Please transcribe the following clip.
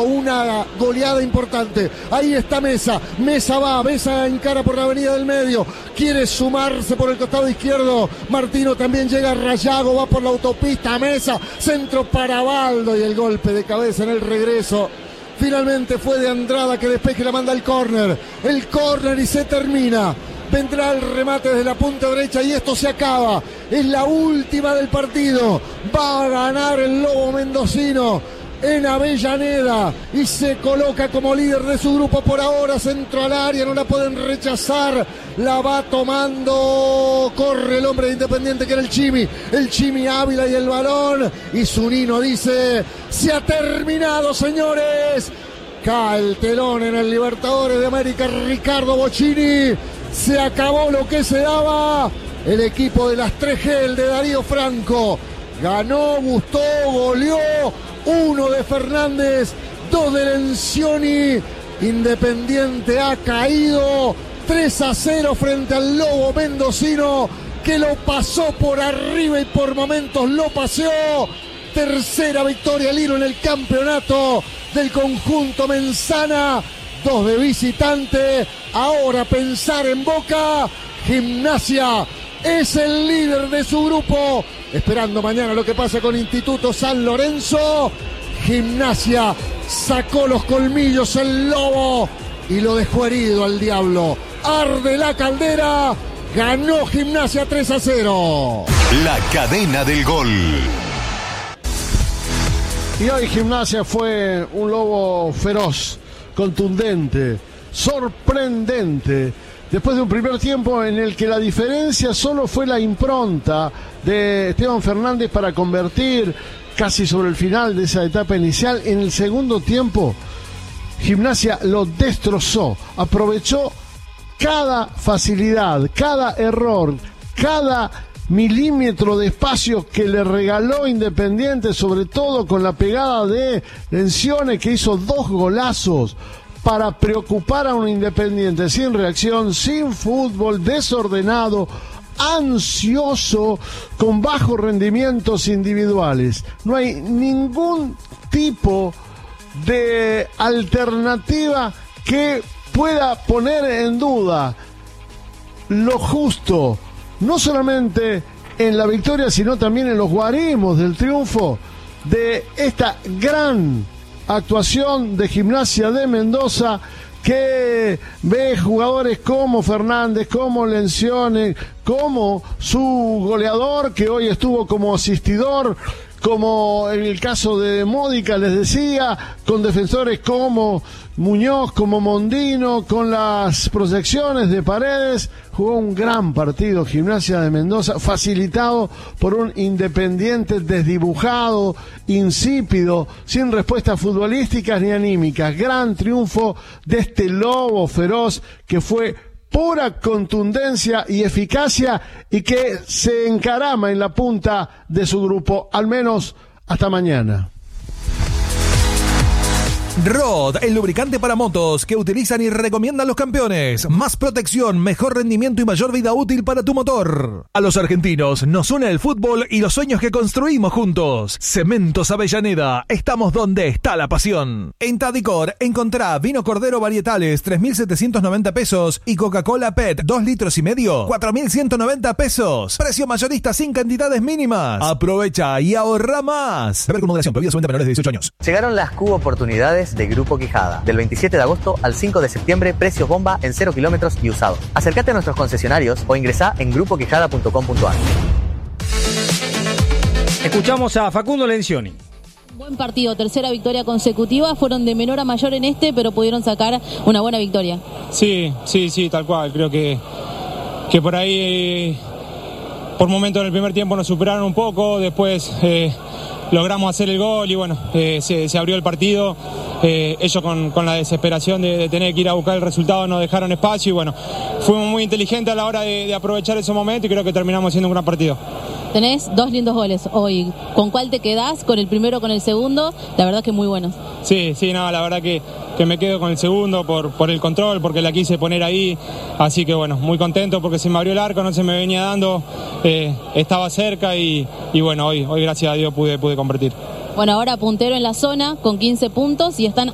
Una goleada importante. Ahí está Mesa. Mesa encara por la avenida del medio. Quiere sumarse por el costado izquierdo. Martino también llega. Rayago va por la autopista. Mesa. Centro para Baldo. Y el golpe de cabeza en el regreso. Finalmente fue de Andrada que despeje, la manda al córner. El córner y se termina. Vendrá el remate desde la punta derecha y esto se acaba. Es la última del partido. Va a ganar el Lobo Mendocino en Avellaneda y se coloca como líder de su grupo por ahora. Centro al área, no la pueden rechazar, la va tomando, corre el hombre de Independiente que era el Chimi Ávila y el balón, y Zunino dice: se ha terminado, señores. Cae el telón en el Libertadores de América, Ricardo Bocchini. Se acabó lo que se daba. El equipo de las 3G, el de Darío Franco, ganó, gustó, goleó. 1 de Fernández, 2 de Lencioni. Independiente ha caído 3-0 frente al Lobo Mendocino, que lo pasó por arriba y por momentos lo paseó. Tercera victoria al hilo en el campeonato del conjunto Menzana. 2 de visitante. Ahora pensar en Boca. Gimnasia es el líder de su grupo, esperando mañana lo que pasa con Instituto San Lorenzo. Gimnasia sacó los colmillos el Lobo y lo dejó herido al Diablo. Arde la caldera, ganó Gimnasia 3-0. La cadena del gol. Y hoy Gimnasia fue un Lobo feroz, contundente, sorprendente. Después de un primer tiempo en el que la diferencia solo fue la impronta de Esteban Fernández para convertir casi sobre el final de esa etapa inicial, en el segundo tiempo Gimnasia lo destrozó, aprovechó cada facilidad, cada error, cada milímetro de espacio que le regaló Independiente, sobre todo con la pegada de Lencioni, que hizo 2 golazos para preocupar a un Independiente sin reacción, sin fútbol, desordenado, ansioso, con bajos rendimientos individuales. No hay ningún tipo de alternativa que pueda poner en duda lo justo, no solamente en la victoria, sino también en los guarismos del triunfo de esta gran actuación de Gimnasia de Mendoza, que ve jugadores como Fernández, como Lencioni, como su goleador, que hoy estuvo como asistidor, como en el caso de Módica, les decía, con defensores como Muñoz, como Mondino, con las proyecciones de Paredes. Jugó un gran partido Gimnasia de Mendoza, facilitado por un Independiente desdibujado, insípido, sin respuestas futbolísticas ni anímicas. Gran triunfo de este Lobo feroz, que fue pura contundencia y eficacia, y que se encarama en la punta de su grupo, al menos hasta mañana. Rod, el lubricante para motos que utilizan y recomiendan los campeones. Más protección, mejor rendimiento y mayor vida útil para tu motor. A los argentinos nos une el fútbol y los sueños que construimos juntos. Cementos Avellaneda, estamos donde está la pasión. En Tadicor encontrá vino Cordero varietales 3.790 pesos y Coca-Cola PET 2,5 litros 4.190 pesos. Precio mayorista sin cantidades mínimas. Aprovecha y ahorra más. Beber con moderación, prohibido solamente a menores de 18 años. Llegaron las Cubo Oportunidades de Grupo Quijada. Del 27 de agosto al 5 de septiembre, precios bomba en 0 kilómetros y usado. Acércate a nuestros concesionarios o ingresá en grupoquijada.com.ar. Escuchamos a Facundo Lencioni. Buen partido, tercera victoria consecutiva. Fueron de menor a mayor en este, pero pudieron sacar una buena victoria. Sí, tal cual. Creo que por ahí, por momentos en el primer tiempo nos superaron un poco. Después logramos hacer el gol y bueno, se abrió el partido. Ellos con la desesperación de tener que ir a buscar el resultado nos dejaron espacio y bueno, fuimos muy inteligentes a la hora de aprovechar ese momento y creo que terminamos haciendo un gran partido. Tenés 2 lindos goles hoy. ¿Con cuál te quedás? ¿Con el primero o con el segundo? La verdad que muy buenos. Sí, no, la verdad que me quedo con el segundo por el control, porque la quise poner ahí. Así que bueno, muy contento porque se me abrió el arco, no se me venía dando, estaba cerca y bueno, hoy gracias a Dios pude convertir. Bueno, ahora puntero en la zona con 15 puntos y están